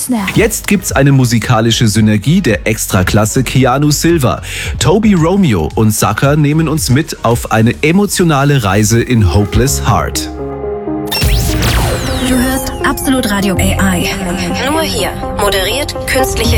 snap. Jetzt gibt's eine musikalische Synergie der Extraklasse Keanu Silva. Toby Romeo und Sucker nehmen uns mit auf eine emotionale Reise in Hopeless Heart. Du hörst Absolut Radio AI. Nur hier. Moderiert künstliche